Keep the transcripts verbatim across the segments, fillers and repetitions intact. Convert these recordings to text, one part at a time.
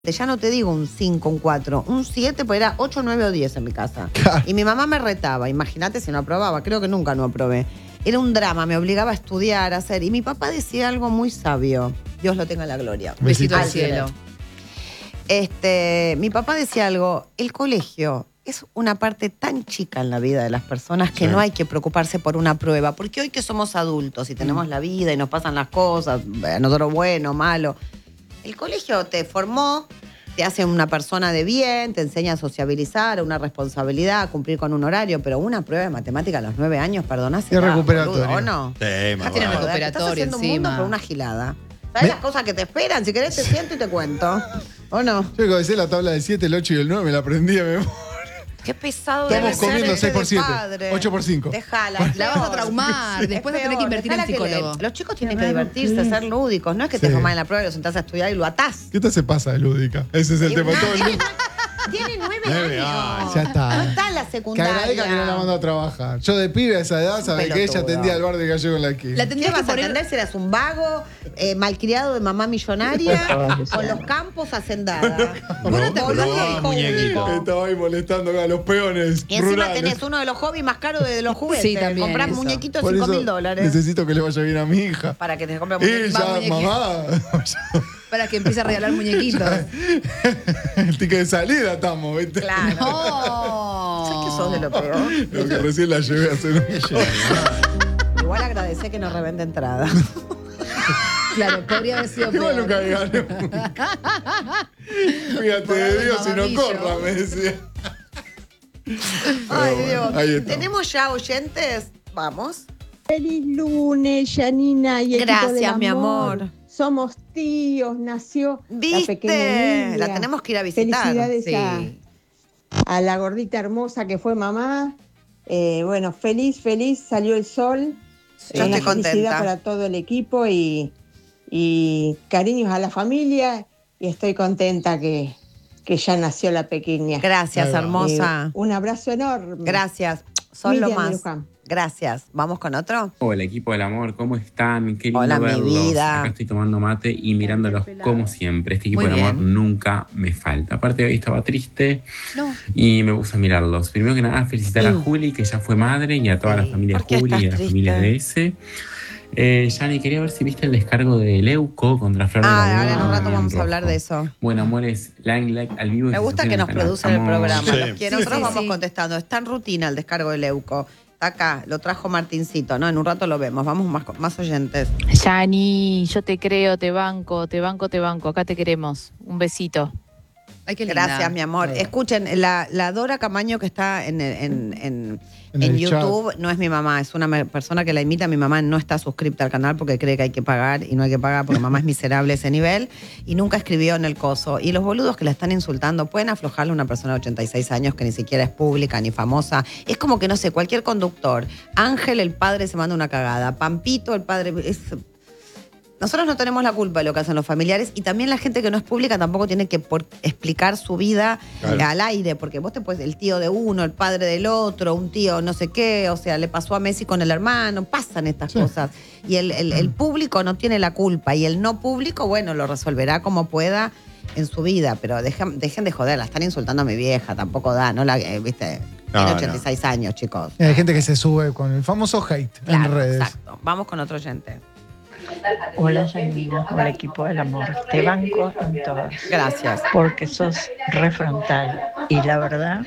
Ya no te digo un cinco, un cuatro, un siete, pues era ocho, nueve o diez en mi casa. Y mi mamá me retaba, imagínate si no aprobaba, creo que nunca no aprobé. Era un drama, me obligaba a estudiar, a hacer. Y mi papá decía algo muy sabio, Dios lo tenga en la gloria. Besito al cielo. Este, mi papá decía algo, el colegio es una parte tan chica en la vida de las personas que sí. No hay que preocuparse por una prueba, porque hoy que somos adultos y tenemos mm. la vida y nos pasan las cosas, nosotros bueno, malo, el colegio te formó, te hace una persona de bien, te enseña a sociabilizar, una responsabilidad, a cumplir con un horario, pero una prueba de matemática a los nueve años, perdona, es recuperatorio. ¿O no? Sí, ya tienes recuperatorio. Estás haciendo un mundo por una gilada. ¿Sabes las cosas que te esperan? Si querés te siento y te cuento. ¿O no? Yo cuando hice la tabla del siete, el ocho y el nueve me la aprendí a memoria. Qué pesado debe ser. Estamos comiendo seis por siete, ocho por cinco. Dejala. La vas a traumar. Después vas a tener que invertir en psicólogo. Le, los chicos tienen que divertirse, ser lúdicos. No es que sí. te formas en la prueba y lo sentás a estudiar y lo atás. ¿Qué te se pasa de lúdica? Ese es el tema. Todo el mundo. Tiene nueve años. Ya está. No está en la secundaria. Que agradezca que no la mando a trabajar. Yo de pibe a esa edad, sabes que ella atendía al bar de Gallego en la esquina. La tendrías que poner si eras un vago, eh, malcriado de mamá millonaria, con los campos hacendados. Bueno, te acordás que muñequito. Estaba ahí molestando a los peones. Y encima rurales. tenés uno de los hobbies más caros de los juguetes. Sí, también. Comprás eso. muñequitos de cinco mil dólares. Necesito que le vaya bien a mi hija. Para que te compre muñequitos. Y ya, mamá. Para que empiece a regalar muñequitos. El ticket de salida estamos, ¿viste? Claro. No. ¿Sabes que sos de lo peor? Lo que recién la llevé a hacer un Igual agradecé que nos revende entrada. Claro, podría haber sido peor. Igual nunca gané. Fíjate de Dios si no corra, me decía. Ay, Dios. Ahí ¿tenemos ya oyentes? Vamos. Feliz lunes, Janina y el Gracias, equipo del mi amor. amor. Somos tíos, nació ¿Viste? la pequeña Emilia. La tenemos que ir a visitar. Felicidades sí. a, a la gordita hermosa que fue mamá. Eh, bueno, feliz, feliz, salió el sol. Sí, yo una estoy felicidad contenta. Para todo el equipo y, y cariños a la familia. Y estoy contenta que, que ya nació la pequeña. Gracias, hermosa. Eh, un abrazo enorme. Gracias. Son Miriam lo más. Luján. Gracias. ¿Vamos con otro? Hola, equipo del amor, ¿cómo están? Qué lindo Hola, mi verlos. vida. Acá estoy tomando mate y mirándolos como siempre. Este equipo Muy del amor bien. nunca me falta. Aparte, hoy estaba triste No. y me puse a mirarlos. Primero que nada, felicitar a Juli, que ya fue madre, y a toda la familia ¿Por qué Juli y a la estás familia triste? de ese. Eh, Yani, quería ver si viste el descargo de Leuco contra Flor de la Ah, ahora en un Luna, rato en vamos a rojo. hablar de eso. Bueno, amores, Lang Like al vivo. Me gusta que nos producen el programa. Sí. Los quiero. Nosotros Sí, vamos sí. contestando. Está en rutina el descargo de Leuco. Está acá, lo trajo Martincito, ¿no? En un rato lo vemos. Vamos más, más oyentes. Yani, yo te creo, te banco, te banco, te banco. Acá te queremos. Un besito. Ay, qué linda. Gracias, mi amor. Todo. Escuchen, la, la Dora Camaño que está en, en, en, En en el YouTube chat. no es mi mamá, es una me- persona que la imita. Mi mamá no está suscripta al canal porque cree que hay que pagar y no hay que pagar porque mamá es miserable a ese nivel y nunca escribió en el coso. Y los boludos que la están insultando pueden aflojarle a una persona de ochenta y seis años que ni siquiera es pública ni famosa. Es como que, no sé, cualquier conductor. Ángel, el padre, se manda una cagada. Pampito, el padre... Es, nosotros no tenemos la culpa de lo que hacen los familiares y también la gente que no es pública tampoco tiene que por explicar su vida Claro. eh, al aire, porque vos te puedes, el tío de uno, el padre del otro, un tío no sé qué, o sea, le pasó a Messi con el hermano, pasan estas Sí. cosas. Y el, el- el público no tiene la culpa y el no público, bueno, lo resolverá como pueda en su vida, pero dejen, dejen de joder, la están insultando a mi vieja, tampoco da, ¿no? La, eh, ¿viste? No, Tiene no. ochenta y seis años, chicos. Hay gente que se sube con el famoso hate Claro, en redes. exacto. Vamos con otro oyente. Hola Janina, hola equipo del amor, te banco en todas, Gracias. porque sos re frontal y la verdad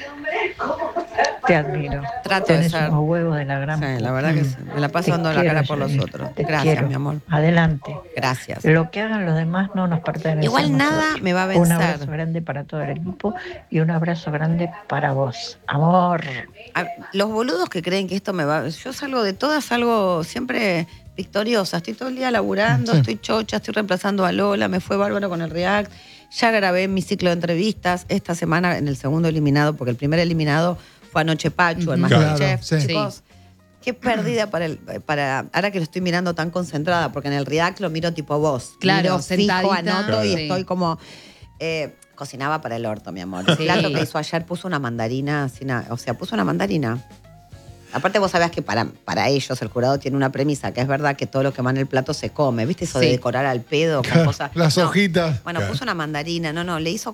te admiro. Trato de Tenés ser. unos huevos de la gran Sí, la puta. verdad que sí. Me la paso Te dando la quiero, cara por los Janina, otros. te Gracias, quiero. mi amor. Adelante. Gracias. Lo que hagan los demás no nos pertenece. Igual a nosotros. nada me va a Un vencer. abrazo grande para todo el equipo y un abrazo grande para vos. Amor. A- Los boludos que creen que esto me va... Yo salgo de todas, salgo siempre victoriosa. Estoy todo el día laburando, Sí. estoy chocha, estoy reemplazando a Lola, me fue bárbaro con el React. Ya grabé mi ciclo de entrevistas esta semana en el segundo eliminado, porque el primer eliminado fue anoche Pachu, el Claro, Masterchef. sí. Chicos, qué pérdida para el... Para, ahora que lo estoy mirando tan concentrada, porque en el React lo miro tipo vos. Claro, miro, sentadita. fijo, anoto y Sí. estoy como... eh, cocinaba para el orto, mi amor. El Sí. plato que hizo ayer puso una mandarina, sin a- o sea, puso una mandarina. Aparte vos sabés que para, para ellos el jurado tiene una premisa, que es verdad que todo lo que va en el plato se come. ¿Viste eso Sí. de decorar al pedo con cosas? Las No. hojitas. Bueno, puso una mandarina, no, no, le hizo